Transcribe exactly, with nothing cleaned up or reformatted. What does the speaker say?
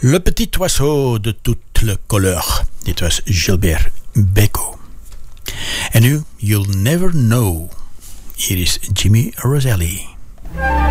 Le Petit Oiseau de toutes les couleurs. Dit was Gilbert Bécaud. En nu, You'll Never Know. Hier is Jimmy Roselli.